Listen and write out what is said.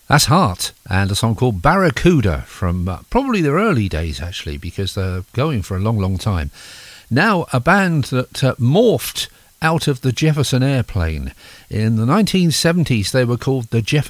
That's Heart, and a song called Barracuda from probably their early days, actually, because they're going for a long, long time. Now, a band that morphed out of the Jefferson Airplane. In the 1970s, they were called the Jefferson